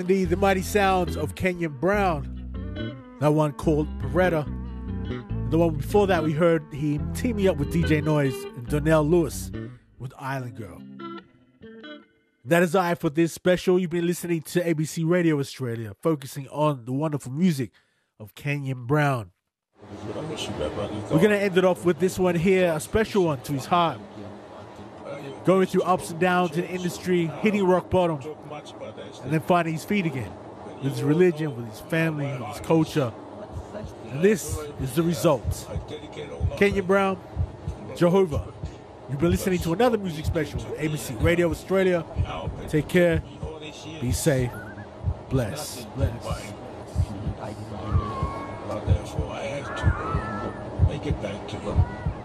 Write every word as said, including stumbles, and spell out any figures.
The, the mighty sounds of Kenyon Brown. That one called Beretta. The one before that we heard him teaming up with D J Noise and Donnell Lewis with Island Girl. That is all for this special. You've been listening to A B C Radio Australia, focusing on the wonderful music of Kenyon Brown. We're going to end it off with this one here, a special one to his heart. Going through ups and downs in the industry, hitting rock bottom, and then finding his feet again, with his religion, with his family, with his culture. And this is the result. Kenyon Brown, Jehovah. You've been listening to another music special on A B C Radio Australia. Take care, be safe, bless, bless. Therefore, I have to make it back to them.